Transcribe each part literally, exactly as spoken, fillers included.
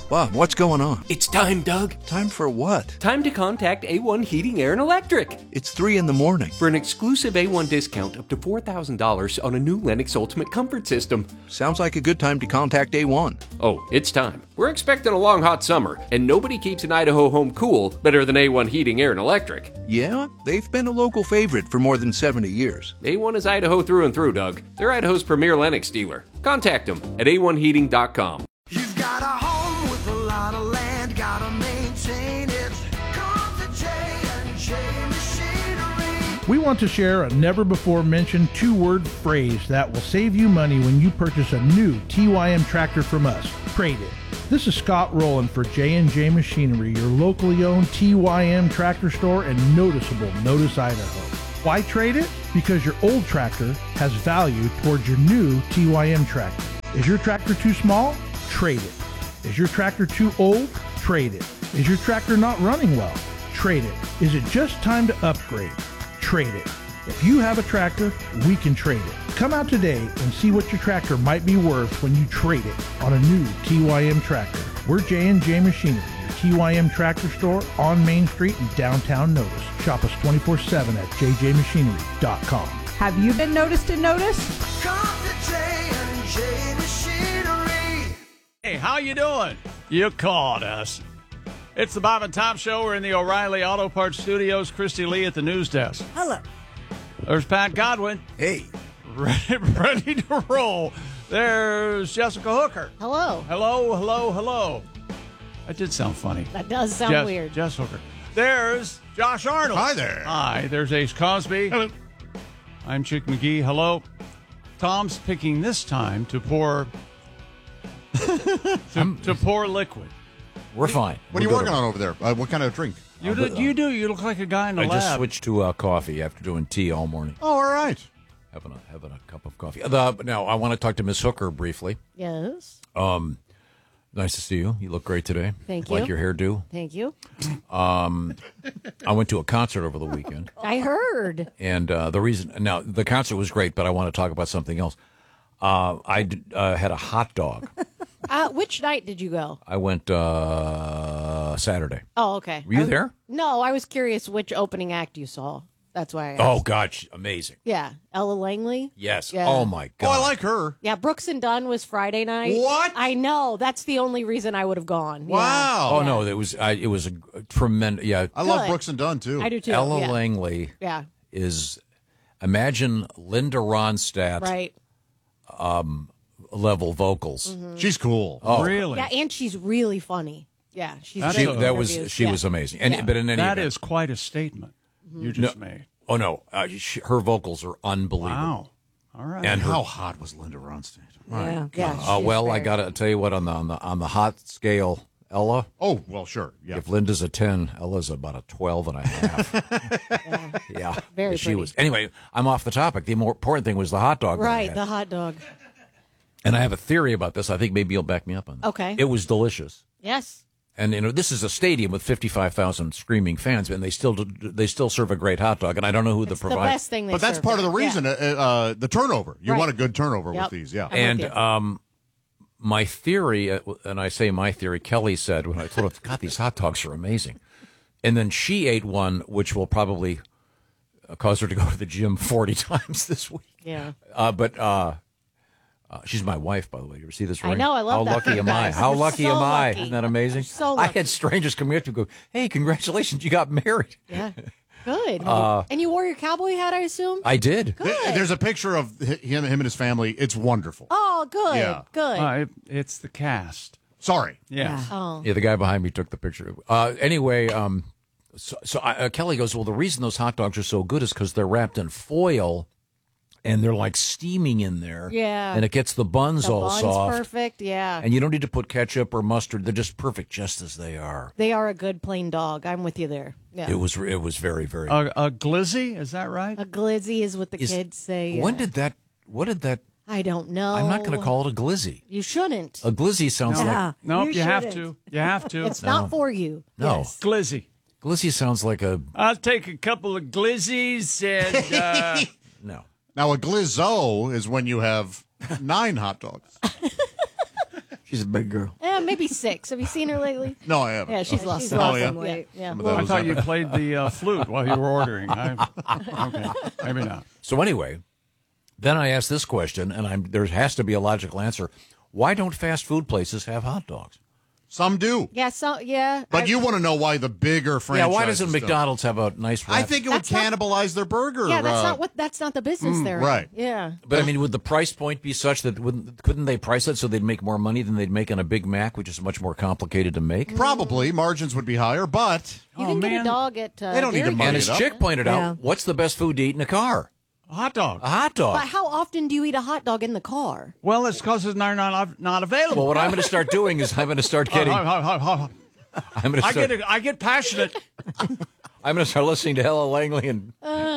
Bob, what's going on? It's time, Doug. Time for what? Time to contact A one Heating, Air, and Electric. It's three in the morning. For an exclusive A one discount up to four thousand dollars on a new Lennox Ultimate Comfort System. Sounds like a good time to contact A one. Oh, it's time. We're expecting a long, hot summer, and nobody keeps an Idaho home cool better than A one Heating, Air, and Electric. Yeah, they've been a local favorite for more than seventy years. A one is Idaho through and through, Doug. They're Idaho's premier Lennox dealer. Contact them at A one heating dot com. You've got a home with a lot of land, gotta maintain it. Come to J and J Machinery. We want to share a never-before-mentioned two-word phrase that will save you money when you purchase a new T Y M tractor from us. Trade it. This is Scott Rowland for J and J Machinery, your locally owned T Y M tractor store and noticeable Notice, Idaho. Why trade it? Because your old tractor has value towards your new T Y M tractor. Is your tractor too small? Trade it. Is your tractor too old? Trade it. Is your tractor not running well? Trade it. Is it just time to upgrade? Trade it. If you have a tractor, we can trade it. Come out today and see what your tractor might be worth when you trade it on a new T Y M tractor. We're J and J Machinery, your T Y M tractor store on Main Street in downtown Notice. Shop us twenty-four seven at j j machinery dot com. Have you been noticed and noticed? Come to J and J Machinery. Hey, how you doing? You called us. It's the Bob and Tom Show. We're in the O'Reilly Auto Parts Studios. Christy Lee at the news desk. Hello. There's Pat Godwin. Hey. Ready, ready to roll. There's Jessica Hooker. Hello. Hello, hello, hello. That did sound funny. That does sound Jess, weird. Jess Hooker. There's Josh Arnold. Hi there. Hi. There's Ace Cosby. Hello. I'm Chick McGee. Hello. Tom's picking this time to pour to, to pour liquid. We're fine. What are you working on over there? Uh, what kind of drink? You do, you do. You look like a guy in the I lab. just switched to uh, coffee after doing tea all morning. Oh, all right. Having a having a cup of coffee. The, now, I want to talk to Miss Hooker briefly. Yes. Um, nice to see you. You look great today. Thank Like you. your hairdo. Thank you. Um, I went to a concert over the weekend. I heard. And uh, the reason, now, the concert was great, but I want to talk about something else. Uh, I d- uh, had a hot dog. Uh, which night did you go? I went uh, Saturday. Oh, okay. Were you I was- there? No, I was curious which opening act you saw. That's why I asked. Oh, God, she- amazing. Yeah. Ella Langley? Yes. Yeah. Oh, my Oh, God. I like her. Yeah, Brooks and Dunn was Friday night. What? I know. That's the only reason I would have gone. Yeah. Wow. Oh, no, it was, I, it was a, a tremendous, yeah. I love Good. Brooks and Dunn, too. I do too. Ella yeah. Langley Yeah. is, imagine Linda Ronstadt Right. level vocals. She's cool. Oh, Really? Yeah, and she's really funny. Yeah, she's That's She, great in that was interviews. she Yeah. was amazing. And Yeah. but in any That event, is quite a statement you just made. oh no, uh, she, her vocals are unbelievable. Wow. All right. And her, How hot was Linda Ronstadt? My Yeah, God. yeah. uh, she's well, I very- got to tell you what on the on the on the hot scale, Ella. Oh, well, sure. Yeah. If Linda's a ten, Ella's about a twelve and a half. yeah, Very she pretty. was. Anyway, I'm off the topic. The more important thing was the hot dog. that I Right, had. the hot dog. And I have a theory about this. I think maybe you'll back me up on this. Okay. It was delicious. Yes. And you know, this is a stadium with fifty-five thousand screaming fans, and they still they still serve a great hot dog. And I don't know who It's the the provider. best thing they But that's serve. part of the Yeah. reason, uh, uh, the turnover. You Right. want a good turnover Yep. with these, yeah. I'm with And you. um, my theory, uh, and I say my theory, Kelly said when I told her, God, these hot dogs are amazing. And then she ate one, which will probably uh, cause her to go to the gym forty times this week. Yeah. Uh, but uh, uh, she's my wife, by the way. You ever see this I ring? know, I love How that lucky for you am I? guys. How You're lucky so am I? lucky. Isn't that amazing? You're so I lucky. had strangers coming up to me and go, hey, congratulations, you got married. Yeah. Good. Uh, and you wore your cowboy hat, I assume? I did. Good. There- There's a picture of hi- him, him and his family. It's wonderful. Oh, good. Yeah. Good. Uh, it- it's the cast. Sorry. Yeah. Oh. Yeah, the guy behind me took the picture. Uh, anyway, um, so, so I, uh, Kelly goes, well, the reason those hot dogs are so good is because they're wrapped in foil, and they're like steaming in there. Yeah. And it gets the buns The all bun's soft. perfect, yeah. And you don't need to put ketchup or mustard. They're just perfect just as they are. They are a good plain dog. I'm with you there. Yeah. It was it was very, very A, a glizzy, is that right? A glizzy is what the Is- kids say. When yeah. did that, what did that, I don't know. I'm not going to call it a glizzy. You shouldn't. A glizzy sounds Yeah. like, Nope, you, You have shouldn't. to. You have to. It's not for you. no. Yes. glizzy. Glizzy sounds like a, I'll take a couple of glizzies and uh, no. Now, a glizzo is when you have nine hot dogs. She's a big girl. Eh, Yeah, maybe six. Have you seen her lately? No, I haven't. Yeah, she's lost she's some lost yeah? some weight. Yeah, Some of yeah. those I thought you happen. played the uh, flute while you were ordering. I, okay, maybe not. So anyway, then I asked this question, and I'm, there has to be a logical answer. Why don't fast food places have hot dogs? Some do. Yeah, so yeah. But I- you want to know why the bigger franchises Yeah, why doesn't don't? McDonald's have a nice wrap? I think it would That's not- cannibalize their burger. Yeah, that's uh, not what. That's not the business they're in. right. Yeah. But I mean, would the price point be such that wouldn't, couldn't they price it so they'd make more money than they'd make on a Big Mac, which is much more complicated to make? Probably margins would be higher, but You Oh, can get man. a dog at. Uh, They don't need Dairy to Queen. money And it as up. Chick pointed Yeah. out, what's the best food to eat in a car? Hot dog. A hot dog. But how often do you eat a hot dog in the car? Well, it's because it's not, not, not available. Well, what I'm going to start doing is I'm going to start getting. Ho, ho, ho, ho, ho. I'm going to I start. get I get passionate. I'm going to start listening to Ella Langley and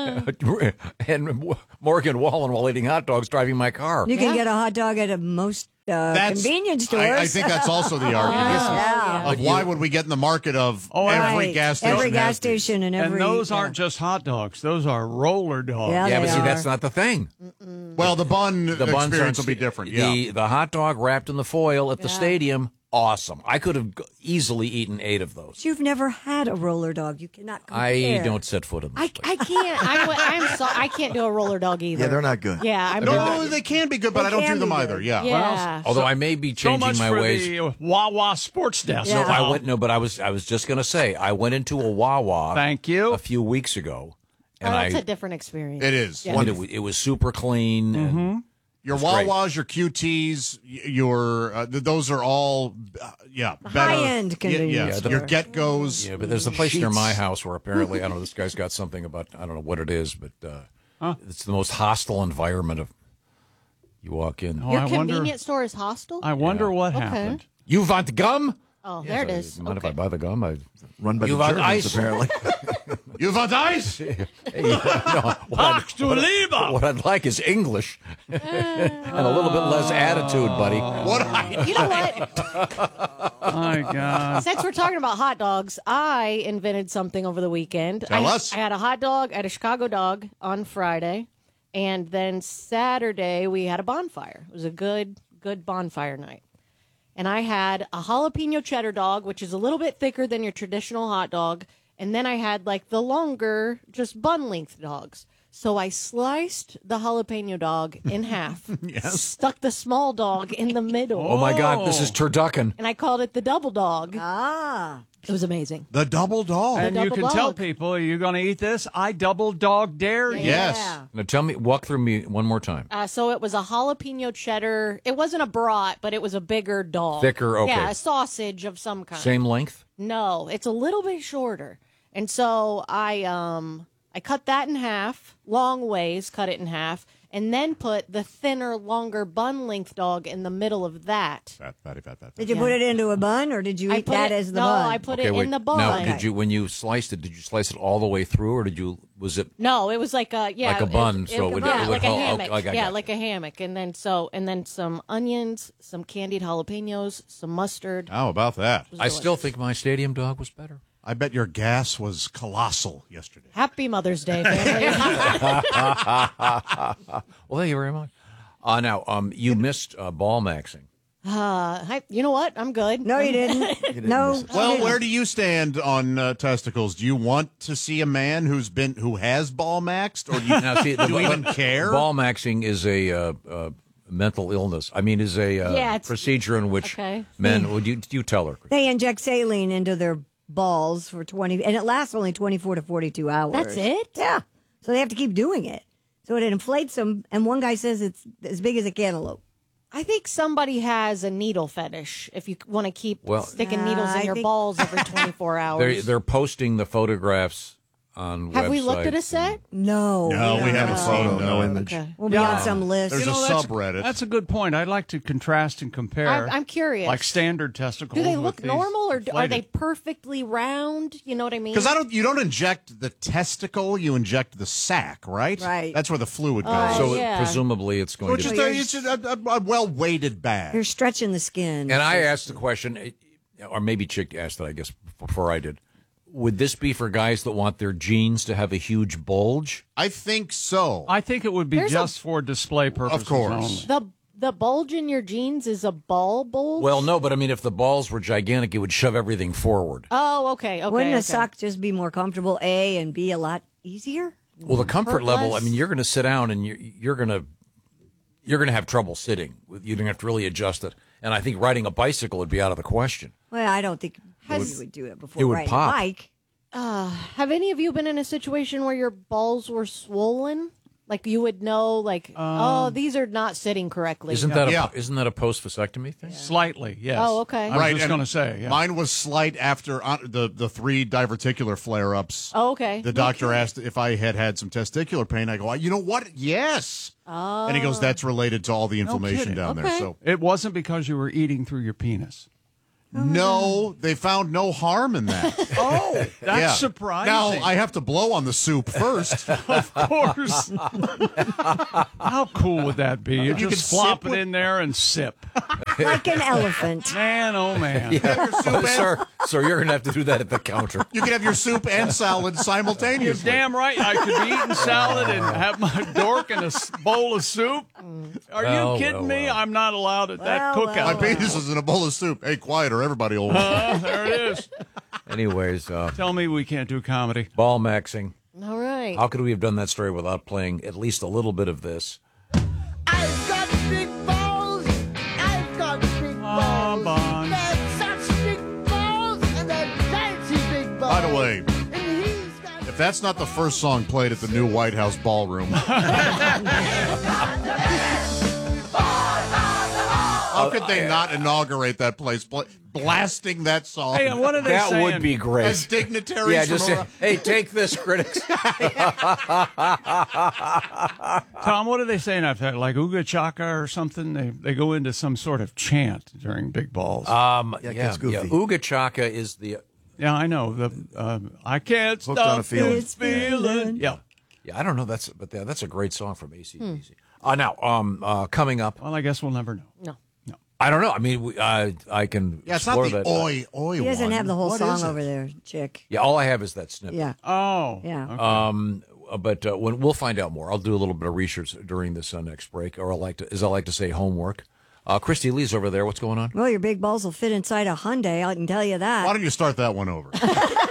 and Morgan Wallen while eating hot dogs driving my car. You can Yeah. get a hot dog at a most uh, that's convenience stores. I, I think that's also the argument yeah. of why would we get in the market of Oh, every Right. gas station? Every gas has these. station and every. And those yeah. aren't just hot dogs. Those are roller dogs. Yeah, Yeah, they but see, are. that's not the thing. Well, the bun The buns experience aren't- will be different. The Yeah. the hot dog wrapped in the foil at the Yeah. stadium, awesome. I could have g- easily eaten eight of those. You've never had a roller dog. You cannot compare. I don't set foot in this I, place. I can't. I'm, I'm so. I can't do a roller dog either. Yeah, they're not good. Yeah, I'm. No, they can be good, but They I don't can do them be either. good. Yeah. Yeah. Although I may be So changing much my for ways. the uh, Wawa Sports Desk. Yeah. No, I went no, but I was I was just gonna say I went into a Wawa. Thank you. A few weeks ago, and Oh, that's I a different experience. It is. Yeah. and it, wa- it was super clean. And Your That's great. Wawas, your Q Ts, y- your uh, th- those are all, uh, yeah, better. High-end Y- convenience yes. store. Your Get Goes. yeah, but there's a place near Sheetz. my house where apparently I don't know this guy's got something about I don't know what it is, but uh, it's the most hostile environment of. You walk in. Oh, Your I wonder. convenience store is hostile. I wonder what Okay. happened. You want gum? Oh, there it is. You mind Okay. if I buy the gum? I, Run by You the want Germans, ice? apparently. You want ice? no, what, I'd, Ach du Lieber! what I'd like is English and a little bit less attitude, buddy. What I You know what? My God. Since we're talking about hot dogs, I invented something over the weekend. Tell I, us. I had a hot dog at a Chicago dog on Friday, and then Saturday we had a bonfire. It was a good, good bonfire night. And I had a jalapeno cheddar dog, which is a little bit thicker than your traditional hot dog. And then I had like the longer, just bun length dogs. So I sliced the jalapeno dog in half, stuck the small dog in the middle, Oh my God, this is turducken. and I called it the double dog. Ah. It was amazing. the double dog. And you double can tell dog. people, are you going to eat this? I double dog dare you. Yes. Yeah. Now tell me, walk through me one more time. Uh, so it was a jalapeno cheddar. It wasn't a brat, but it was a bigger dog. Thicker, okay. Yeah, a sausage of some kind. Same length? No, it's a little bit shorter. And so I um I cut that in half, long ways, cut it in half, and then put the thinner, longer bun length dog in the middle of that. Fat, fatty, fat, fat, fat. Did you put it into a bun or did you I eat put that it, as the no, bun? I put Okay, it wait. in the bun. Now, did you when you sliced it? Did you slice it all the way through, or did you? Was it? No, it was like a yeah, Like a it- bun, it- so it would- yeah, it would like a hold- hammock. okay, I yeah, got like a hammock, and then so and then some onions, some candied jalapenos, some mustard. How about that? I still think my stadium dog was better. I bet your gas was colossal yesterday. Happy Mother's Day, family. Well, thank you very much. Uh, now, um, you missed uh, ball maxing. uh, hi, you know what? I'm good. No, you didn't. no. Well, where do you stand on uh, testicles? Do you want to see a man who's been who has ball maxed, or do you, Now, see, do you even care? Ball maxing is a uh, uh, mental illness. I mean, is a uh, Yeah, it's- procedure in which Okay. men. Would you you tell her? They inject saline into their balls for twenty, and it lasts only twenty-four to forty-two hours. That's it? Yeah. So they have to keep doing it. So it inflates them, and one guy says it's as big as a cantaloupe. I think somebody has a needle fetish. If you want to keep Well- sticking Uh, needles in I your think- balls every twenty-four They're hours. they're posting the photographs on. Have we looked at a websites. set? No. No, we haven't No, seen no, no uh, image. Okay. We'll be Yeah. on some list. There's You know, a that's- subreddit. That's a good point. I'd like to contrast and compare. I'm, I'm curious. Like standard testicles. Do they with look these normal, or do- are they inflated. perfectly round? You know what I mean? Because I don't, you don't inject the testicle, you inject the sac, right? Right. That's where the fluid goes. Oh, So yeah. presumably it's going Which to. is Be. a, it's a, a, a well-weighted bag. You're stretching the skin. And I asked the question, or maybe Chick asked it, I guess, before I did. Would this be for guys that want their jeans to have a huge bulge? I think so. I think it would be There's a- just for display purposes Of course. only. the The bulge in your jeans is a ball bulge? Well, no, but I mean, if the balls were gigantic, it would shove everything forward. Oh, okay, okay. Wouldn't okay. a sock just be more comfortable, A, and B, a lot easier? Well, the comfort Hurt level, less? I mean, you're going to sit down and you're, you're going to you're going to have trouble sitting. You're going to have to really adjust it. And I think riding a bicycle would be out of the question. Well, I don't think Has- you would do it before It would riding pop. a bike. Uh, have any of you been in a situation where your balls were swollen? Like you would know, like, oh, these are not sitting correctly. Isn't that a, Yeah. isn't that a post vasectomy thing? Slightly, yes. Oh, okay. I was Right, just and going to say, yeah. Mine was slight after uh, the the three diverticular flare-ups. Oh, okay. The doctor asked if I had had some testicular pain. I go, you know what? Yes. Oh. And he goes, that's related to all the inflammation kidding. down there. Okay. So It wasn't because you were eating through your penis. no, they found no harm in that. Oh, that's Yeah. surprising. Now I have to blow on the soup first. Of course. How cool would that be? You You just could flop sip it with- in there and sip. Like an elephant. Man, oh man. sir, sir, you're going to have to do that at the counter. You can have your soup and salad You're simultaneously. damn right. I could be eating salad and have my dork in a s- bowl of soup. Are Well, you kidding well, me? well. I'm not allowed at that Well, cookout. My penis is in a bowl of soup. Hey, quiet or everybody will. Uh, there it is. Anyways, uh, Tell me we can't do comedy. ball maxing. All right. How could we have done that story without playing at least a little bit of this? I've got big balls. I've got big Oh, balls. Bon. They're such big balls, and they're fancy big balls. By the way, And he's got if that's not the first song played at the new White House ballroom, how could they not inaugurate that place, bla- blasting that song Hey, what are they That saying? would be great. as dignitaries? Yeah, from just say, around- hey, take this, critics. Tom, what are they saying after that? Like Uga Chaka or something? They they go into some sort of chant during big balls. Um, yeah, it yeah, gets goofy. Uga Chaka is the. yeah, I know. The uh, I can't Hooked on stop a Feeling. this feeling. Yeah. Yeah, I don't know. That's but yeah, that's a great song from A C D C. Uh, now, um, uh, coming up, Well, I guess we'll never know. No. I don't know. I mean, we, uh, I can Yeah, it's not explore the that. oi oi He doesn't one. have the whole What song is it? over there, chick. Yeah, all I have is that snippet. Yeah. Oh. Yeah. okay. Um, uh, but uh, when we'll find out more. I'll do a little bit of research during this uh, next break, or I like to, as I like to say, homework. Uh, Christy Lee's over there. What's going on? Well, your big balls will fit inside a Hyundai. I can tell you Why that. don't you start that one over?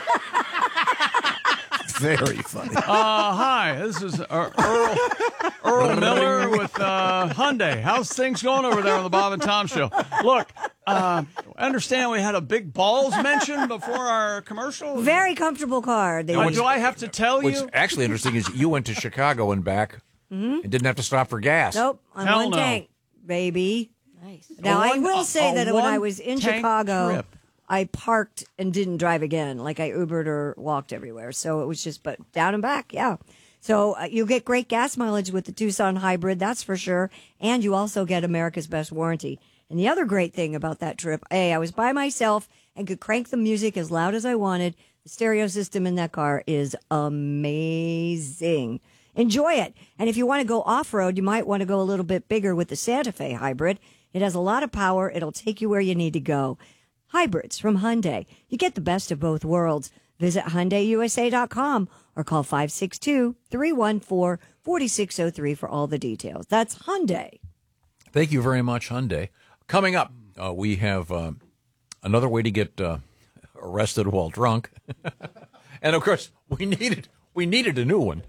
Very funny. Uh, hi, this is uh, Earl Earl Miller with uh, Hyundai. How's things going over there on the Bob and Tom Show? Look, uh, I understand we had a big balls mention before our commercial. Very comfortable car. They Uh, were- do I have to tell What's you? actually interesting is you went to Chicago and back and didn't have to stop for gas. Nope, on Hell one no. tank, baby. Nice. Now, A I one- will a- say a that when I one was in tank Chicago, trip. I parked and didn't drive again. Like I Ubered or walked everywhere. So it was just, but down and back, yeah. So uh, you get great gas mileage with the Tucson hybrid, that's for sure. And you also get America's best warranty. And the other great thing about that trip, A, I was by myself and could crank the music as loud as I wanted. The stereo system in that car is amazing. Enjoy it. And if you want to go off road, you might want to go a little bit bigger with the Santa Fe hybrid. It has a lot of power. It'll take you where you need to go. Hybrids from Hyundai. You get the best of both worlds. Visit Hyundai U S A dot com or call five six two, three one four, four six zero three for all the details. That's Hyundai. Thank you very much, Hyundai. Coming up, uh, we have uh, another way to get uh, arrested while drunk, and of course, we needed we needed a new one.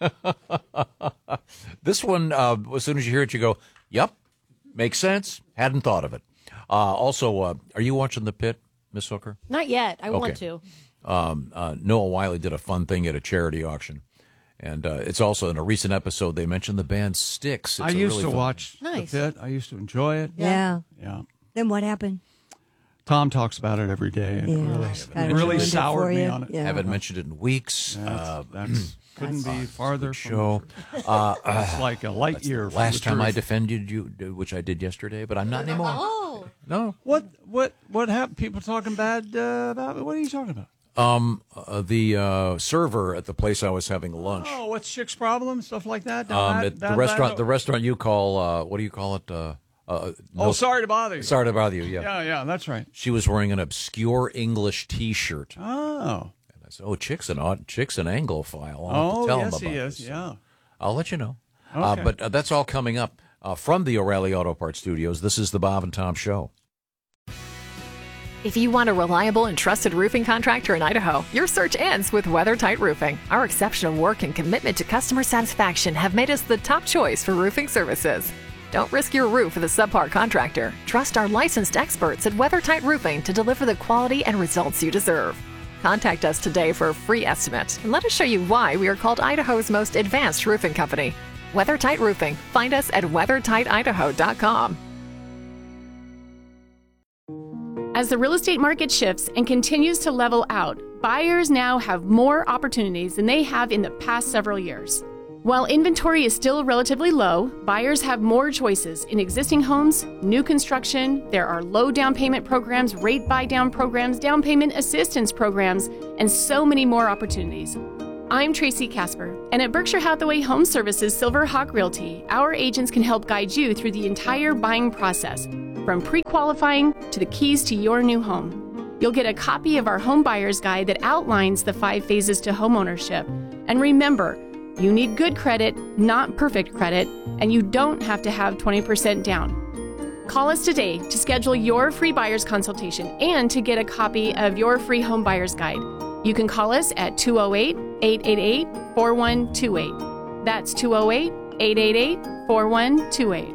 This one, uh, as soon as you hear it, you go, "Yep, makes sense." Hadn't thought of it. Uh, also, uh, are you watching The Pit, Miss Hooker? Not yet. I want Okay. to. Um, uh, Noah Wiley did a fun thing at a charity auction, and uh, it's also in a recent episode they mentioned the band Styx. It's I a used really to fun- watch Nice. The Pit. I used to enjoy it. Yeah. Yeah. Then what happened? Tom talks about it every day. It Yeah, really, kinda really ruined it soured for me you. on it. Yeah. Haven't mentioned it in weeks. Uh, That's couldn't be farther from show. Uh, It's like a light year. from last the time I truth. defended you, which I did yesterday, but I'm not anymore. Oh. No. What what what happened? People talking bad uh, about it? What are you talking about? Um, uh, the uh, server at the place I was having lunch. Oh, what's Chick's problem? Stuff like that. Down Um, that- at the down restaurant, that- the restaurant you call, uh, what do you call it? Uh, uh, Oh, no- sorry to bother you. sorry to bother you. Yeah. Yeah, yeah, that's right. She was wearing an obscure English T-shirt. Oh, And I said, "Oh, Chick's an odd, Chick's an Anglophile. I'll have to oh, tell yes, him he about is. this." Yeah. I'll let you know. Uh, Okay. but uh, that's all coming up. Uh, from the O'Reilly Auto Parts Studios, this is the Bob and Tom Show. If you want a reliable and trusted roofing contractor in Idaho, your search ends with WeatherTight Roofing. Our exceptional work and commitment to customer satisfaction have made us the top choice for roofing services. Don't risk your roof with a subpar contractor. Trust our licensed experts at WeatherTight Roofing to deliver the quality and results you deserve. Contact us today for a free estimate and let us show you why we are called Idaho's most advanced roofing company. WeatherTight Roofing. Find us at weather tight idaho dot com. As the real estate market shifts and continues to level out, buyers now have more opportunities than they have in the past several years. While inventory is still relatively low, buyers have more choices in existing homes, new construction. There are low down payment programs, rate buy down programs, down payment assistance programs, and so many more opportunities. I'm Tracy Casper, and at Berkshire Hathaway Home Services Silver Hawk Realty, our agents can help guide you through the entire buying process, from pre-qualifying to the keys to your new home. You'll get a copy of our home buyer's guide that outlines the five phases to homeownership. And remember, you need good credit, not perfect credit, and you don't have to have twenty percent down. Call us today to schedule your free buyer's consultation and to get a copy of your free home buyer's guide. You can call us at two oh eight, eight eight eight, four one two eight. That's two oh eight, eight eight eight, four one two eight.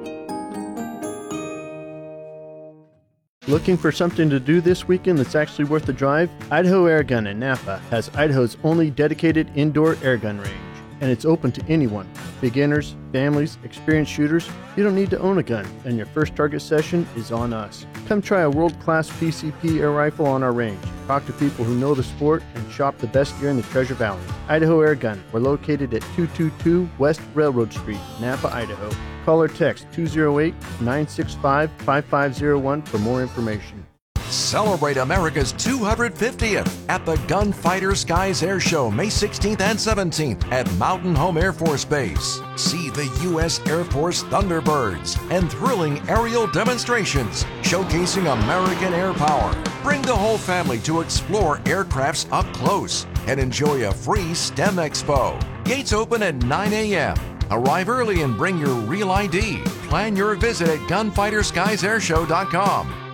Looking for something to do this weekend that's actually worth the drive? Idaho Airgun in Napa has Idaho's only dedicated indoor airgun range, and it's open to anyone. Beginners, families, experienced shooters, you don't need to own a gun, and your first target session is on us. Come try a world-class P C P air rifle on our range. Talk to people who know the sport and shop the best gear in the Treasure Valley. Idaho Airgun. We're located at two two two West Railroad Street, Napa, Idaho. Call or text two oh eight, nine six five, five five oh one for more information. Celebrate America's two hundred fiftieth at the Gunfighter Skies Air Show May sixteenth and seventeenth at Mountain Home Air Force Base. See the U S Air Force Thunderbirds and thrilling aerial demonstrations showcasing American air power. Bring the whole family to explore aircrafts up close and enjoy a free STEM Expo. Gates open at nine a.m. Arrive early and bring your real I D. Plan your visit at gunfighter skies air show dot com.